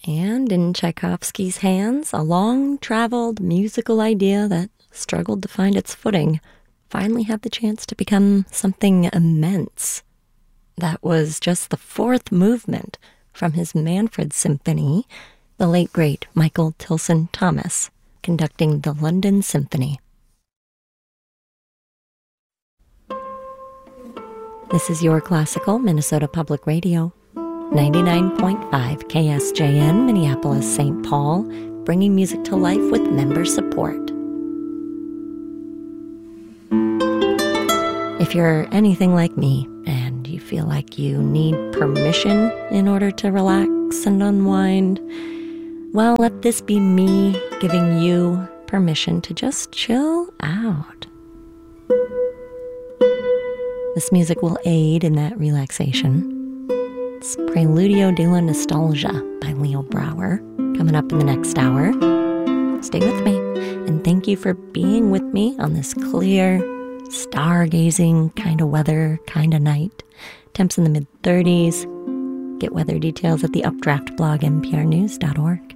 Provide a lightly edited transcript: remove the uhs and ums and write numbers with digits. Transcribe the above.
And in Tchaikovsky's hands, a long-traveled musical idea that struggled to find its footing finally had the chance to become something immense. That was just the fourth movement from his Manfred Symphony, the late great Michael Tilson Thomas conducting the London Symphony. This is Your Classical, Minnesota Public Radio, 99.5 KSJN, Minneapolis, St. Paul, bringing music to life with member support. If you're anything like me and you feel like you need permission in order to relax and unwind, well, let this be me giving you permission to just chill out. This music will aid in that relaxation. It's Preludio de la Nostalgia by Leo Brouwer, coming up in the next hour. Stay with me, and thank you for being with me on this clear, stargazing kind of weather, kind of night. Temps in the mid-30s. Get weather details at the Updraft blog, nprnews.org.